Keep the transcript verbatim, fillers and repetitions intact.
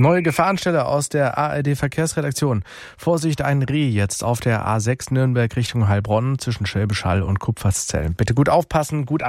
Neue Gefahrenstelle aus der A R D-Verkehrsredaktion. Vorsicht, ein Reh jetzt auf der A sechs Nürnberg Richtung Heilbronn zwischen Schwäbisch Hall und Kupferszell. Bitte gut aufpassen, gut